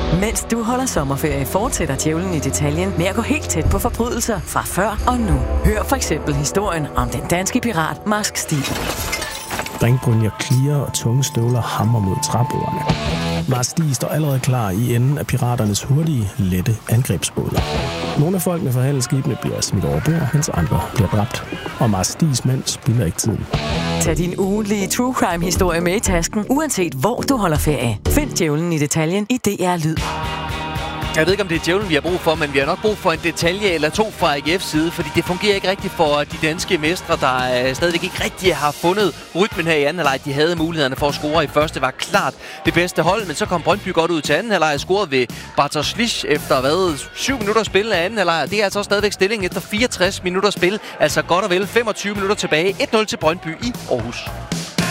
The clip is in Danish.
Mens du holder sommerferie, fortsætter Djævlen i detaljen med at gå helt tæt på forbrydelser fra før og nu. Hør for eksempel historien om den danske pirat Marsk Stig. Ringbrynjer klirer og tunge støvler hammer mod træbordene. Marsk Stig står allerede klar i enden af piraternes hurtige, lette angrebsbåde. Nogle af folkene fra handelsskibene bliver smidt over bord, mens andre bliver dræbt. Og Marsk Stigs mænd spilder ikke tiden. Tag din ugentlige true crime-historie med i tasken, uanset hvor du holder ferie. Find Djævlen i detaljen i DR Lyd. Jeg ved ikke, om det er djævlen, vi har brug for, men vi har nok brug for en detalje eller to fra AGF's side, fordi det fungerer ikke rigtigt for de danske mestre, der stadigvæk ikke rigtig har fundet rytmen her i anden halvleg. De havde mulighederne for at score i første, var klart det bedste hold, men så kom Brøndby godt ud til anden halvleg og scorede ved Bartosz efter 7 minutter spil af anden halvleg. Det er altså stadigvæk stillingen efter 64 minutter spil, altså godt og vel 25 minutter tilbage. 1-0 til Brøndby i Aarhus.